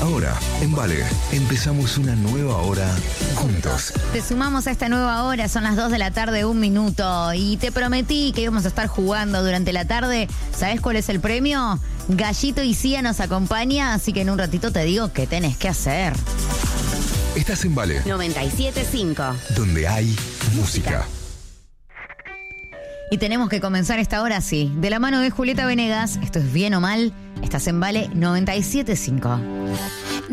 Ahora, en Vale, empezamos una nueva hora juntos. Te sumamos a esta nueva hora, son las 2 de la tarde, 1 minuto. Y te prometí que íbamos a estar jugando durante la tarde. ¿Sabés cuál es el premio? Gallito y Cia nos acompaña, así que en un ratito te digo qué tenés que hacer. Estás en Vale, 97.5. donde hay música. Y tenemos que comenzar esta hora así. De la mano de Julieta Venegas, esto es Bien o Mal, estás en Vale 97.5.